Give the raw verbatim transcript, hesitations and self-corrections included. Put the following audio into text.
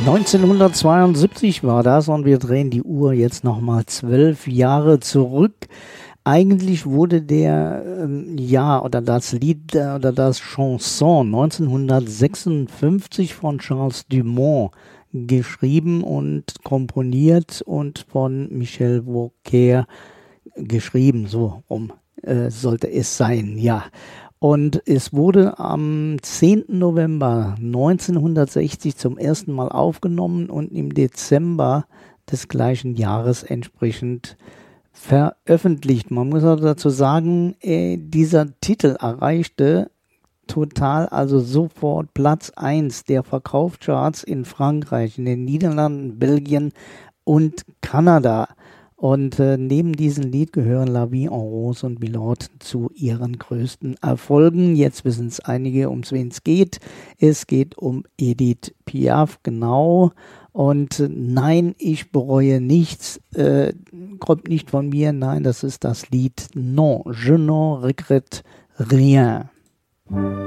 neunzehnhundertzweiundsiebzig war das und wir drehen die Uhr jetzt nochmal zwölf Jahre zurück. Eigentlich wurde der, ähm, ja, oder das Lied äh, oder das Chanson neunzehnhundertsechsundfünfzig von Charles Dumont geschrieben und komponiert und von Michel Vauquer geschrieben, so rum äh, sollte es sein, ja. Und es wurde am zehnten November neunzehnhundertsechzig zum ersten Mal aufgenommen und im Dezember des gleichen Jahres entsprechend veröffentlicht. Man muss auch dazu sagen, äh, dieser Titel erreichte total, also sofort Platz eins der Verkaufscharts in Frankreich, in den Niederlanden, Belgien und Kanada. Und äh, neben diesem Lied gehören La Vie en Rose und Milord zu ihren größten Erfolgen. Jetzt wissen es einige, um wen es geht. Es geht um Edith Piaf, genau. Und äh, nein, ich bereue nichts, äh, kommt nicht von mir. Nein, das ist das Lied Non, je n'en regrette rien.